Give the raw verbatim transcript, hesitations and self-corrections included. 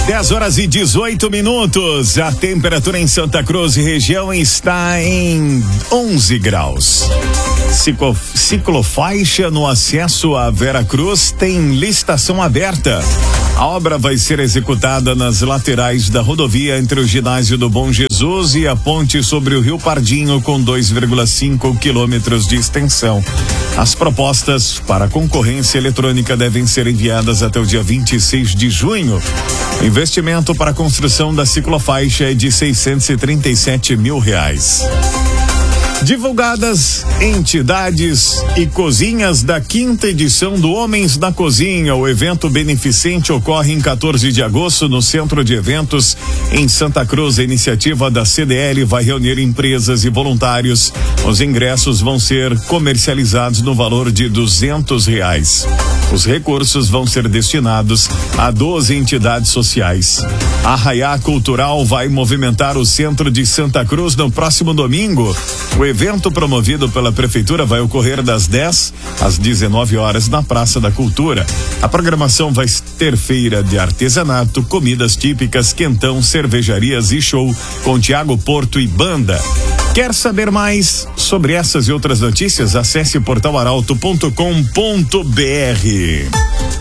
dez horas e dezoito minutos. A temperatura em Santa Cruz e região está em onze graus. Ciclo, ciclofaixa no acesso a Vera Cruz tem licitação aberta. A obra vai ser executada nas laterais da rodovia entre o ginásio do Bom Jesus e a ponte sobre o Rio Pardinho, com dois vírgula cinco quilômetros de extensão. As propostas para concorrência eletrônica devem ser enviadas até o dia vinte e seis de junho. O investimento para a construção da ciclofaixa é de seiscentos e trinta e sete mil reais. Divulgadas entidades e cozinhas da quinta edição do Homens na Cozinha. O evento beneficente ocorre em quatorze de agosto no Centro de Eventos em Santa Cruz. A iniciativa da C D L vai reunir empresas e voluntários. Os ingressos vão ser comercializados no valor de duzentos reais. Os recursos vão ser destinados a doze entidades sociais. A Arraiá Cultural vai movimentar o centro de Santa Cruz no próximo domingo. O evento promovido pela Prefeitura vai ocorrer das dez às dezenove horas na Praça da Cultura. A programação vai ter feira de artesanato, comidas típicas, quentão, cervejarias e show com Tiago Porto e banda. Quer saber mais sobre essas e outras notícias? Acesse portal arauto ponto com ponto br.